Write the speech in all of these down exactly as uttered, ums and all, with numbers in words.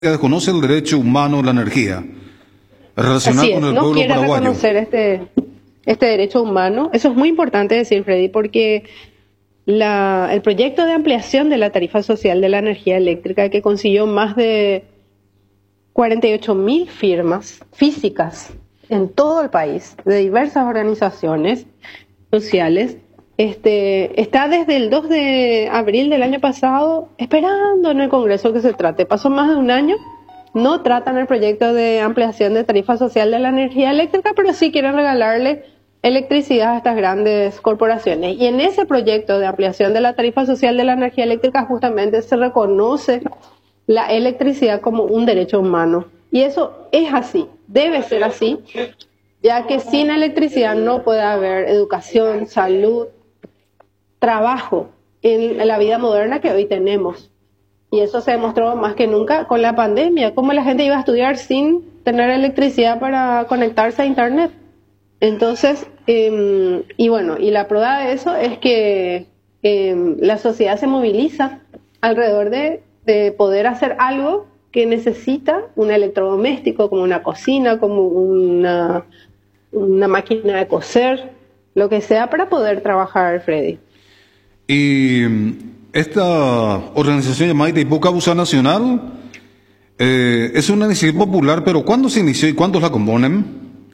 desconoce el derecho humano a la energía relacionado Así es, con el no pueblo quiere paraguayo. reconocer este, este derecho humano. Eso es muy importante decir, Freddy, porque la, el proyecto de ampliación de la tarifa social de la energía eléctrica, que consiguió más de cuarenta y ocho mil firmas físicas en todo el país, de diversas organizaciones sociales, este, está desde el dos de abril del año pasado esperando en el Congreso que se trate. Pasó más de un año, no tratan el proyecto de ampliación de tarifa social de la energía eléctrica, pero sí quieren regalarle electricidad a estas grandes corporaciones. Y en ese proyecto de ampliación de la tarifa social de la energía eléctrica justamente se reconoce la electricidad como un derecho humano. Y eso es así, debe ser así, ya que sin electricidad no puede haber educación, salud, trabajo en la vida moderna que hoy tenemos. Y eso se demostró más que nunca con la pandemia, cómo la gente iba a estudiar sin tener electricidad para conectarse a internet. Entonces, eh, y bueno, y la prueba de eso es que eh, la sociedad se moviliza alrededor de, de poder hacer algo que necesita un electrodoméstico, como una cocina, como una, una máquina de coser, lo que sea para poder trabajar, Freddy. Y esta organización llamada Itaipú Causa Nacional eh, es una iniciativa popular, pero ¿cuándo se inició y cuántos la componen?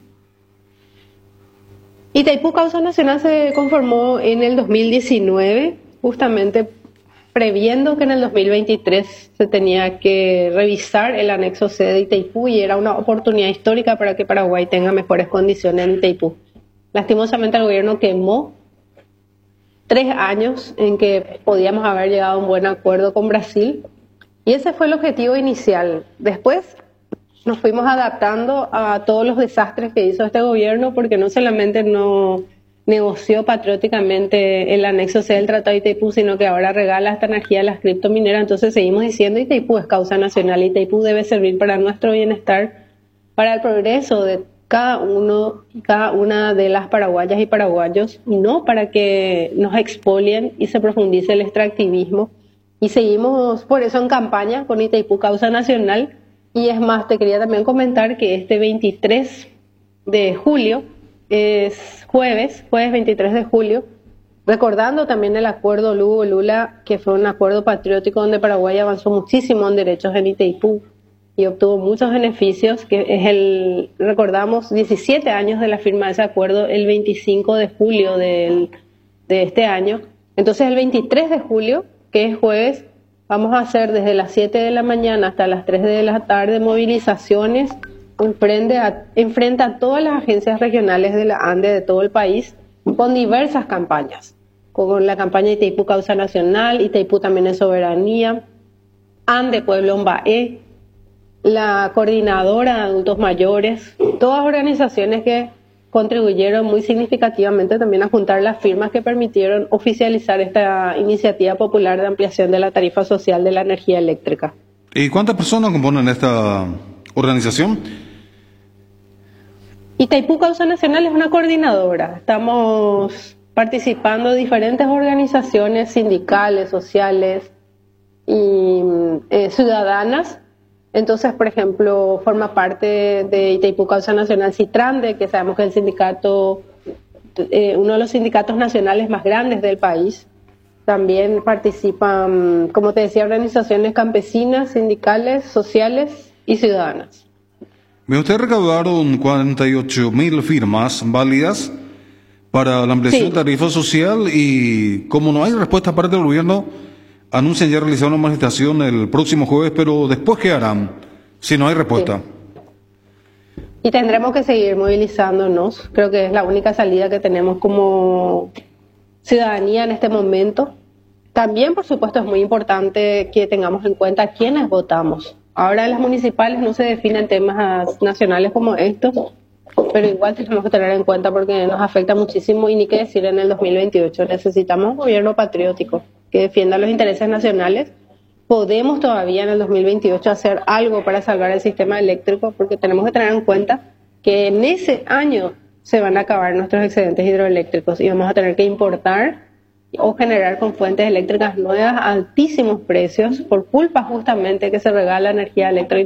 Itaipú Causa Nacional se conformó en el dos mil diecinueve, justamente previendo que en el dos mil veintitrés se tenía que revisar el anexo C de Itaipú y era una oportunidad histórica para que Paraguay tenga mejores condiciones en Itaipú. Lastimosamente el gobierno quemó tres años en que podíamos haber llegado a un buen acuerdo con Brasil y ese fue el objetivo inicial. Después nos fuimos adaptando a todos los desastres que hizo este gobierno porque no solamente no negoció patrióticamente el anexo C del Tratado de Itaipú, sino que ahora regala esta energía a las criptomineras. Entonces seguimos diciendo Itaipú es causa nacional, Itaipú debe servir para nuestro bienestar, para el progreso de cada uno y cada una de las paraguayas y paraguayos, y no para que nos expolien y se profundice el extractivismo. Y seguimos por eso en campaña con Itaipú Causa Nacional. Y es más, te quería también comentar que este veintitrés de julio es jueves, jueves veintitrés de julio, recordando también el acuerdo Lugo-Lula, que fue un acuerdo patriótico donde Paraguay avanzó muchísimo en derechos en Itaipú y obtuvo muchos beneficios, que es el, recordamos, diecisiete años de la firma de ese acuerdo el veinticinco de julio del, de este año. Entonces el veintitrés de julio, que es jueves, vamos a hacer desde las siete de la mañana hasta las tres de la tarde movilizaciones enfrente a, enfrente a todas las agencias regionales de la ANDE de todo el país, con diversas campañas, con la campaña Itaipú Causa Nacional, Itaipú también es soberanía, ANDE Pueblo Ombaé, la Coordinadora de Adultos Mayores, todas organizaciones que contribuyeron muy significativamente también a juntar las firmas que permitieron oficializar esta iniciativa popular de ampliación de la tarifa social de la energía eléctrica. ¿Y cuántas personas componen esta organización? Itaipú Causa Nacional es una coordinadora. Estamos participando de diferentes organizaciones sindicales, sociales y eh, ciudadanas. Entonces, por ejemplo, forma parte de Itaipú Causa Nacional Citrande, que sabemos que es el sindicato, eh, uno de los sindicatos nacionales más grandes del país. También participan, como te decía, organizaciones campesinas, sindicales, sociales y ciudadanas. Ustedes recaudaron cuarenta y ocho mil firmas válidas para la ampliación Sí. de tarifa social y como no hay respuesta parte del gobierno, anuncian ya realizar una manifestación el próximo jueves, pero después ¿qué harán si no hay respuesta? Sí. Y tendremos que seguir movilizándonos. Creo que es la única salida que tenemos como ciudadanía en este momento. También, por supuesto, es muy importante que tengamos en cuenta quiénes votamos. Ahora en las municipales no se definen temas nacionales como estos, pero igual tenemos que tener en cuenta porque nos afecta muchísimo y ni qué decir en el dos mil veintiocho. Necesitamos un gobierno patriótico que defienda los intereses nacionales. Podemos todavía en el dos mil veintiocho hacer algo para salvar el sistema eléctrico porque tenemos que tener en cuenta que en ese año se van a acabar nuestros excedentes hidroeléctricos y vamos a tener que importar o generar con fuentes eléctricas nuevas a altísimos precios por culpa justamente que se regala energía eléctrica